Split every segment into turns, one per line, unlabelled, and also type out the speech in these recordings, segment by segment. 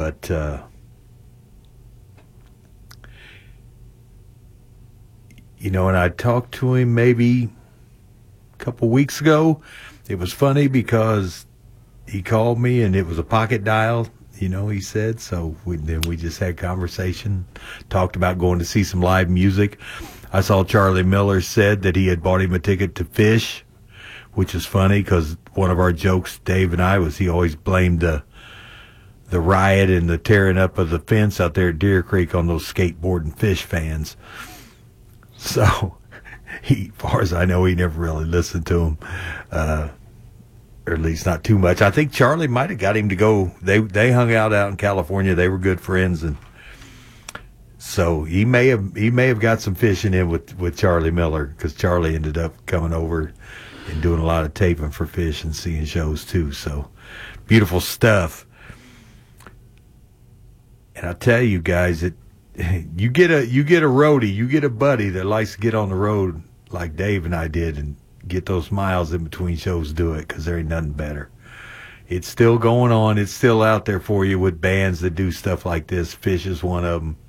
But and I talked to him maybe a couple weeks ago. It was funny because he called me and it was a pocket dial, he said. So then we just had conversation, talked about going to see some live music. I saw Charlie Miller said that he had bought him a ticket to Phish, which is funny because one of our jokes, Dave and I, was he always blamed the riot and the tearing up of the fence out there at Deer Creek on those skateboarding Phish fans. So, as far as I know, he never really listened to him, or at least not too much. I think Charlie might have got him to go. They hung out in California. They were good friends, and so he may have got some fishing in with Charlie Miller, because Charlie ended up coming over and doing a lot of taping for Phish and seeing shows too. So beautiful stuff. And I tell you guys, you get a roadie, you get a buddy that likes to get on the road like Dave and I did and get those miles in between shows, do it, because there ain't nothing better. It's still going on. It's still out there for you with bands that do stuff like this. Phish is one of them.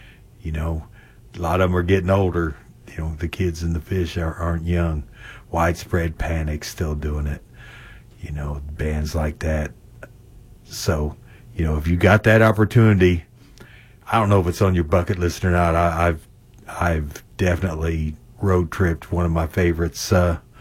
A lot of them are getting older. The kids in the Phish aren't young. Widespread Panic still doing it. Bands like that. So, if you got that opportunity, I don't know if it's on your bucket list or not. I've definitely road tripped. One of my favorites.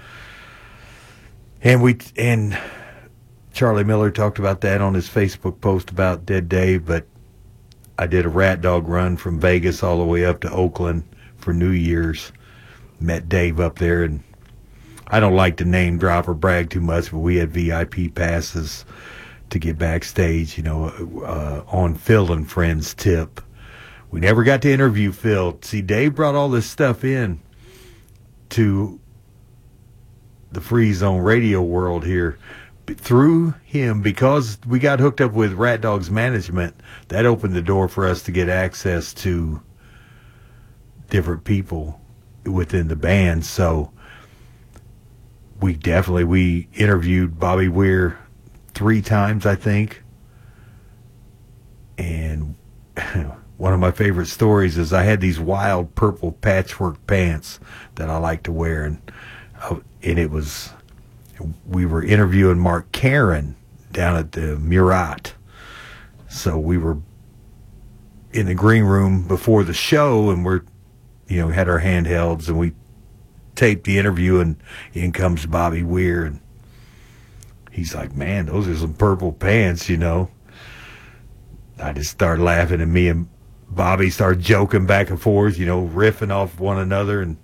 And Charlie Miller talked about that on his Facebook post about Dead Dave, but I did a Rat Dog run from Vegas all the way up to Oakland for New Year's. Met Dave up there, and I don't like to name drop or brag too much, but we had VIP passes to get backstage, on Phil and Friends tip. We never got to interview Phil. See, Dave brought all this stuff in to the Free Zone radio world here. Through him, because we got hooked up with Rat Dog's management, that opened the door for us to get access to different people within the band. So we interviewed Bobby Weir 3 times, I think. And one of my favorite stories is I had these wild purple patchwork pants that I like to wear, and we were interviewing Mark Karen down at the Murat. So we were in the green room before the show, and we're, had our handhelds, and we taped the interview, and in comes Bobby Weir, and he's like, "Man, those are some purple pants, I just started laughing, and me and Bobby started joking back and forth, riffing off one another, and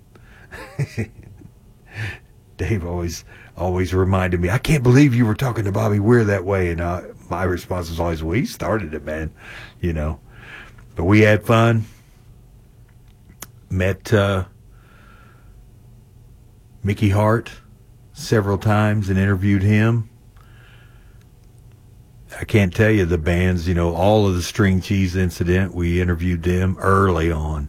Dave always reminded me, "I can't believe you were talking to Bobby Weir that way." And my response was always, "Well, he started it, man," But we had fun. Met Mickey Hart several times and interviewed him. I can't tell you the bands, all of the String Cheese Incident, we interviewed them early on.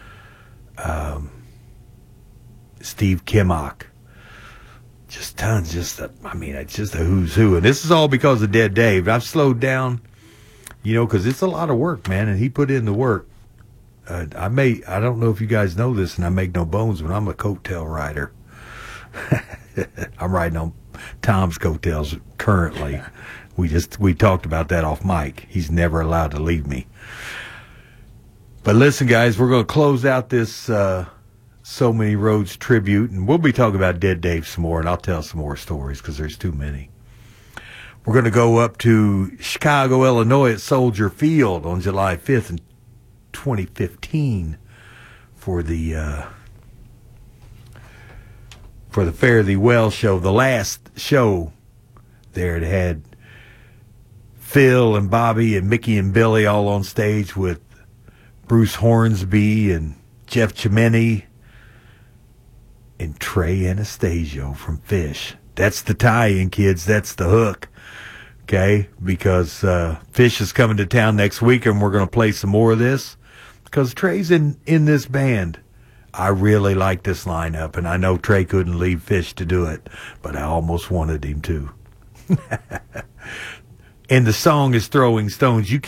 Steve Kimmock. Just tons, it's just a who's who. And this is all because of Dead Dave. I've slowed down, because it's a lot of work, man, and he put in the work. I don't know if you guys know this, and I make no bones, but I'm a coattail rider. I'm riding on Tom's coattails currently. We talked about that off mic. He's never allowed to leave me. But listen, guys, we're going to close out this So Many Roads tribute, and we'll be talking about Dead Dave some more, and I'll tell some more stories because there's too many. We're going to go up to Chicago, Illinois at Soldier Field on July 5th in 2015 for the Fare Thee Well show. The last show there, it had Phil and Bobby and Mickey and Billy all on stage with Bruce Hornsby and Jeff Chimeni and Trey Anastasio from Phish. That's the tie-in, kids. That's the hook. Okay? Because Phish is coming to town next week, and we're going to play some more of this. Because Trey's in this band. I really like this lineup, and I know Trey couldn't leave Phish to do it, but I almost wanted him to. And the song is Throwing Stones. You